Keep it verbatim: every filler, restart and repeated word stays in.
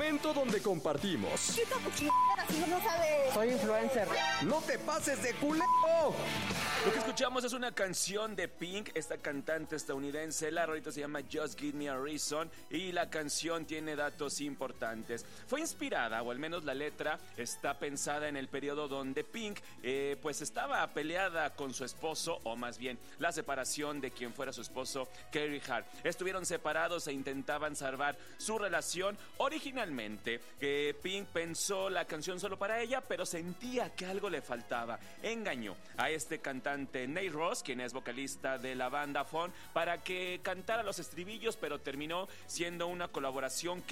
momento donde compartimos. Chica, pues chingada, si no sabe. Soy influencer. ¡No te pases de culero! Lo que escuchamos es una canción de Pink, esta cantante estadounidense. La rolita se llama Just Give Me a Reason y la canción tiene datos importantes. Fue inspirada, o al menos la letra está pensada en el periodo donde Pink eh, pues estaba peleada con su esposo, o más bien la separación de quien fuera su esposo, Gary Hart. Estuvieron separados e intentaban salvar su relación. Originalmente eh, Pink pensó la canción solo para ella, pero sentía que algo le faltaba. Engañó a este cantante Nate Ross, quien es vocalista de la banda Fun, para que cantara los estribillos, pero terminó siendo una colaboración que